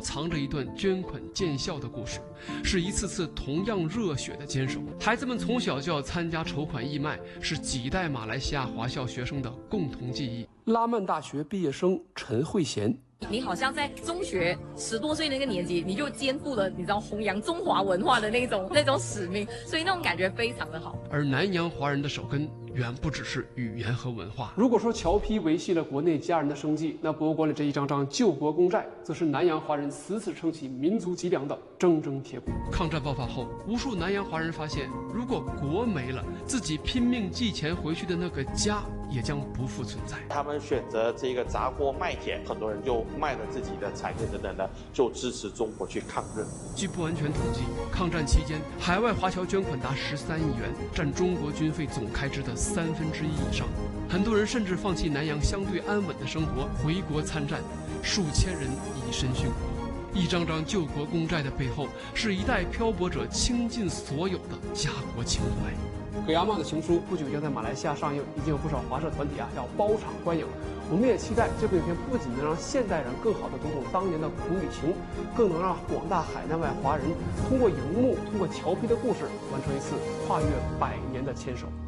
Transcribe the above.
藏着一段捐款见效的故事，是一次次同样热血的坚守。孩子们从小就要参加筹款义卖，是几代马来西亚华校学生的共同记忆。拉曼大学毕业生陈慧娴。 你好像在中学10多岁那个年纪，你就肩负了你知道弘扬中华文化的那种使命，所以那种感觉非常的好。 而南洋华人的手根远不只是语言和文化。如果说侨批维系了国内家人的生计，那博物馆里这一张张救国公债，则是南洋华人死死撑起民族脊梁的铮铮铁骨。抗战爆发后，无数南洋华人发现，如果国没了，自己拼命寄钱回去的那个家也将不复存在。 他们选择这个砸锅卖铁，很多人就卖了自己的产业等等的，就支持中国去抗日。 据不完全统计，抗战期间海外华侨捐款达13亿元，占中国军费总开支的1/3以上。很多人甚至放弃南洋相对安稳的生活，回国参战，数千人以身殉国。一张张救国公债的背后，是一代漂泊者倾尽所有的家国情怀。葛亚茂的情书不久将在马来西亚上映，已经有不少华社团体要包场观影。我们也期待这部影片不仅能让现代人更好地读懂当年的苦与情，更能让广大海内外华人通过荧幕、通过侨批的故事，完成一次跨越100年的牵手。